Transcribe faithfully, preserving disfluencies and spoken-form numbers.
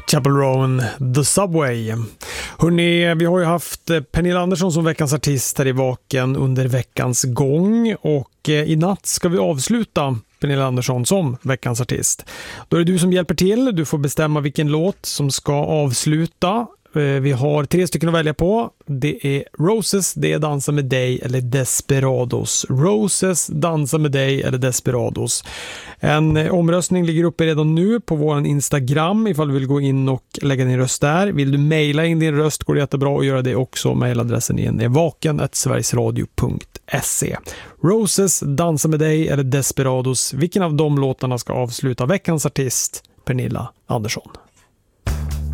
Chapel Roan, The Subway. Hörrni, vi har ju haft Pernilla Andersson som veckans artist här i Vaken under veckans gång, och i natt ska vi avsluta Pernilla Andersson som veckans artist. Då är det du som hjälper till. Du får bestämma vilken låt som ska avsluta. Vi har tre stycken att välja på. Det är Roses, det är Dansa med dig eller Desperados. Roses, Dansa med dig eller Desperados. En omröstning ligger uppe redan nu på vår Instagram ifall du vill gå in och lägga din röst där. Vill du mejla in din röst går det jättebra att göra det också. Mejladressen igen är vaken at sverigesradio punkt se. Roses, Dansa med dig eller Desperados. Vilken av de låtarna ska avsluta veckans artist Pernilla Andersson?